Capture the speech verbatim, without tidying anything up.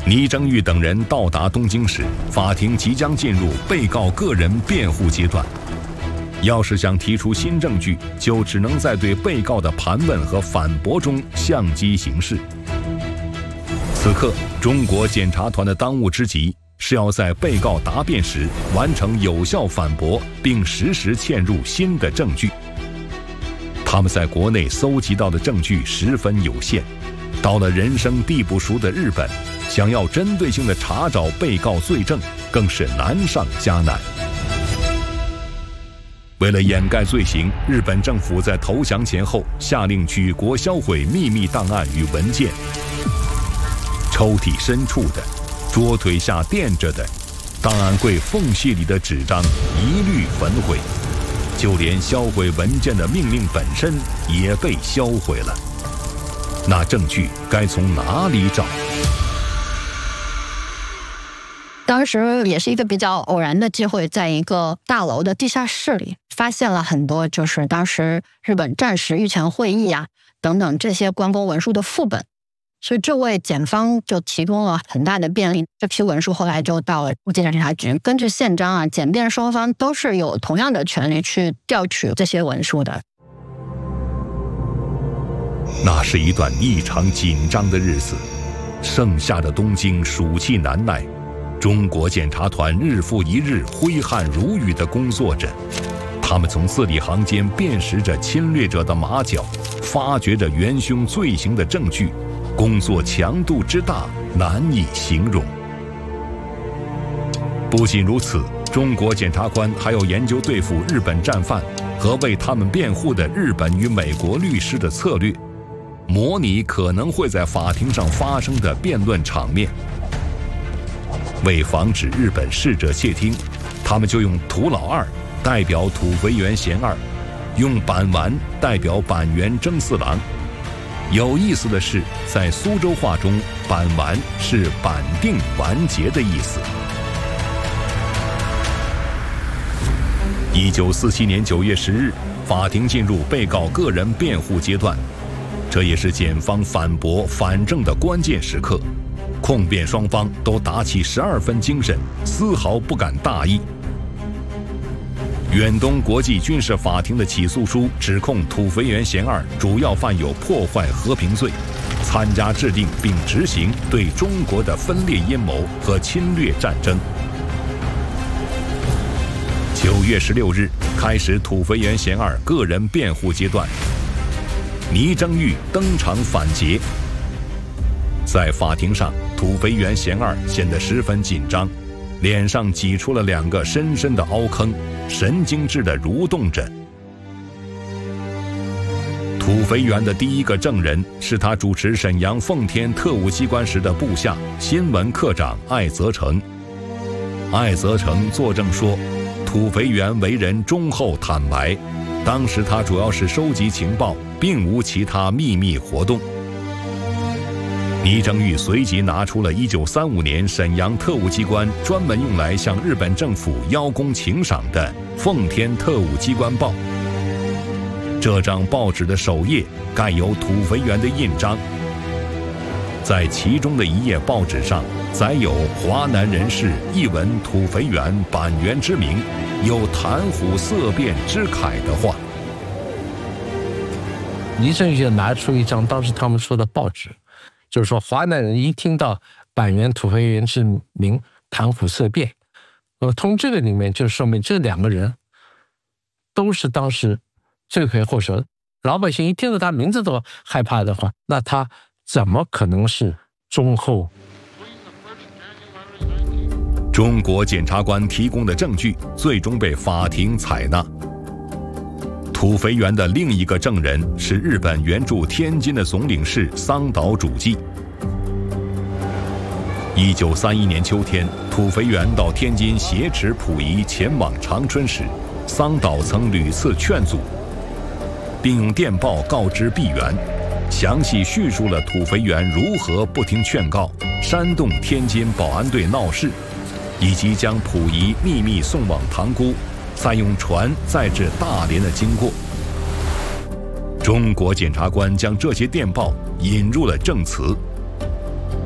倪征玉等人到达东京时，法庭即将进入被告个人辩护阶段。要是想提出新证据，就只能在对被告的盘问和反驳中相机行事。此刻，中国检察团的当务之急是要在被告答辩时完成有效反驳，并实时嵌入新的证据。他们在国内搜集到的证据十分有限，到了人生地不熟的日本，想要针对性地查找被告罪证，更是难上加难。为了掩盖罪行，日本政府在投降前后下令举国销毁秘密档案与文件，抽屉深处的、桌腿下垫着的、档案柜缝隙里的纸张一律焚毁，就连销毁文件的命令本身也被销毁了。那证据该从哪里找？ 当时也是一个比较偶然的机会，在一个大楼的地下室里发现了很多就是当时日本战时御前会议啊等等这些关公文书的副本，所以这位检方就提供了很大的便利。这批文书后来就到了陆检察局，根据宪章啊，检辩双方都是有同样的权利去调取这些文书的。 那是一段异常紧张的日子，盛夏的东京暑气难耐，中国检察团日复一日挥汗如雨地工作着，他们从字里行间辨识着侵略者的马脚，发掘着元凶罪行的证据，工作强度之大难以形容。不仅如此，中国检察官还要研究对付日本战犯和为他们辩护的日本与美国律师的策略，模拟可能会在法庭上发生的辩论场面。为防止日本逝者窃听，他们就用土老二代表土肥原贤二，用板丸代表板垣征四郎。有意思的是，在苏州话中，板丸是板定完结的意思。一九四七年九月十日，法庭进入被告个人辩护阶段，这也是检方反驳反证的关键时刻。控辩双方都打起十二分精神，丝毫不敢大意。远东国际军事法庭的起诉书指控土肥原贤二主要犯有破坏和平罪，参加制定并执行对中国的分裂阴谋和侵略战争。九月十六日开始土肥原贤二个人辩护阶段，倪征玉登场反劫。在法庭上，土肥原贤二显得十分紧张，脸上挤出了两个深深的凹坑，神经质地蠕动着。土肥原的第一个证人是他主持沈阳奉天特务机关时的部下新闻科长艾泽成。艾泽成作证说，土肥原为人忠厚坦白，当时他主要是收集情报，并无其他秘密活动。倪征玉随即拿出了一九三五年沈阳特务机关专门用来向日本政府邀功请赏的《奉天特务机关报》。这张报纸的首页盖有土肥原的印章，在其中的一页报纸上载有华南人士一闻土肥原板垣之名，有谈虎色变之慨的话。 倪征玉就拿出一张当时他们说的报纸，就是说华南人一听到板垣土肥原之名，谈虎色变。呃，从这个里面就说明这两个人都是当时罪魁祸首。老百姓一听到他名字都害怕的话，那他怎么可能是忠厚？ 中国检察官提供的证据最终被法庭采纳。土肥原的另一个证人是日本援助天津的总领事桑岛主纪。一九三一年秋天，土肥原到天津挟持溥仪前往长春时，桑岛曾屡次劝阻，并用电报告知毕原，详细叙述了土肥原如何不听劝告，煽动天津保安队闹事，以及将溥仪秘密送往塘沽，再用船载至大连的经过。中国检察官将这些电报引入了证词，